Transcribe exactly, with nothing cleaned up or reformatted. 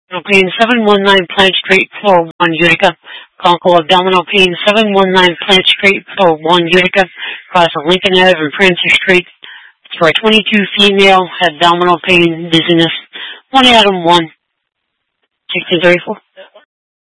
pain seven one nine Plant Street, floor one, Utica. Clinical abdominal pain seven one nine Plant Street, floor one, Utica. Across Lincoln Avenue and Francis Street. It's for a twenty-two female, abdominal pain, dizziness. one Adam one, sixteen thirty-four.